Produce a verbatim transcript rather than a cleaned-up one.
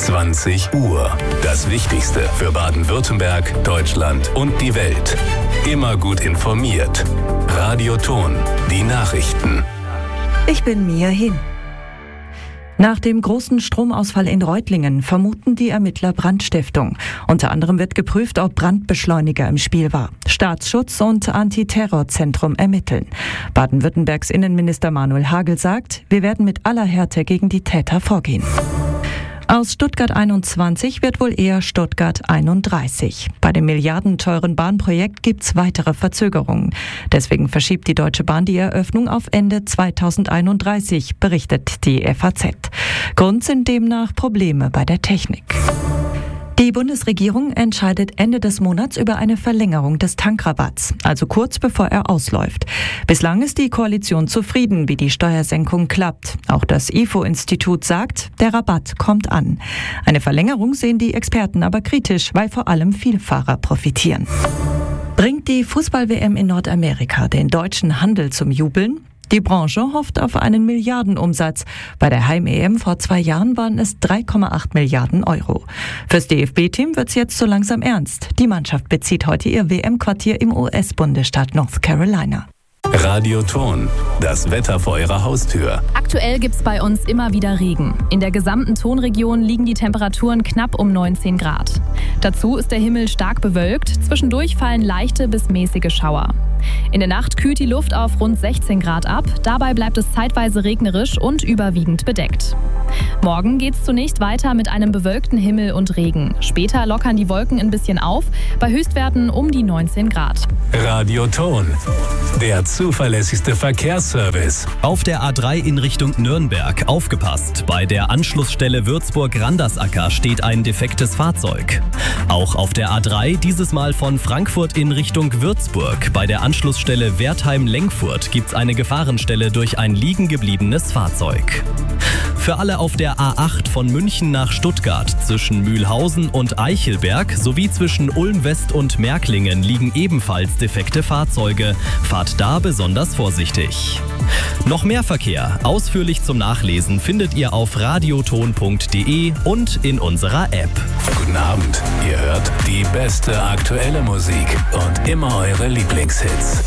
zwanzig Uhr. Das Wichtigste für Baden-Württemberg, Deutschland und die Welt. Immer gut informiert. Radioton, die Nachrichten. Ich bin Mia Hin. Nach dem großen Stromausfall in Reutlingen vermuten die Ermittler Brandstiftung. Unter anderem wird geprüft, ob Brandbeschleuniger im Spiel war. Staatsschutz und Antiterrorzentrum ermitteln. Baden-Württembergs Innenminister Manuel Hagel sagt, wir werden mit aller Härte gegen die Täter vorgehen. Aus Stuttgart einundzwanzig wird wohl eher Stuttgart einunddreißig. Bei dem milliardenteuren Bahnprojekt gibt's weitere Verzögerungen. Deswegen verschiebt die Deutsche Bahn die Eröffnung auf Ende zweitausendeinunddreißig, berichtet die F A Z. Grund sind demnach Probleme bei der Technik. Die Bundesregierung entscheidet Ende des Monats über eine Verlängerung des Tankrabatts, also kurz bevor er ausläuft. Bislang ist die Koalition zufrieden, wie die Steuersenkung klappt. Auch das I F O-Institut sagt, der Rabatt kommt an. Eine Verlängerung sehen die Experten aber kritisch, weil vor allem Vielfahrer profitieren. Bringt die Fußball-W M in Nordamerika den deutschen Handel zum Jubeln? Die Branche hofft auf einen Milliardenumsatz. Bei der Heim-E M vor zwei Jahren waren es drei Komma acht Milliarden Euro. Fürs D F B-Team wird's jetzt so langsam ernst. Die Mannschaft bezieht heute ihr W M-Quartier im U S-Bundesstaat North Carolina. Radioton, das Wetter vor Ihrer Haustür. Aktuell gibt's bei uns immer wieder Regen. In der gesamten Tonregion liegen die Temperaturen knapp um neunzehn Grad. Dazu ist der Himmel stark bewölkt, zwischendurch fallen leichte bis mäßige Schauer. In der Nacht kühlt die Luft auf rund sechzehn Grad ab, dabei bleibt es zeitweise regnerisch und überwiegend bedeckt. Morgen geht's zunächst weiter mit einem bewölkten Himmel und Regen. Später lockern die Wolken ein bisschen auf, bei Höchstwerten um die neunzehn Grad. Radioton, der zuverlässigste Verkehrsservice. Auf der A drei in Richtung Nürnberg. Aufgepasst, bei der Anschlussstelle Würzburg-Randersacker steht ein defektes Fahrzeug. Auch auf der A drei, dieses Mal von Frankfurt in Richtung Würzburg. Bei der Anschlussstelle Wertheim-Lengfurt gibt's eine Gefahrenstelle durch ein liegen gebliebenes Fahrzeug. Für alle auf der A acht von München nach Stuttgart zwischen Mühlhausen und Eichelberg sowie zwischen Ulm-West und Märklingen liegen ebenfalls defekte Fahrzeuge. Fahrt da besonders vorsichtig. Noch mehr Verkehr, ausführlich zum Nachlesen, findet ihr auf radioton punkt de und in unserer App. Guten Abend, ihr hört die beste aktuelle Musik und immer eure Lieblingshits.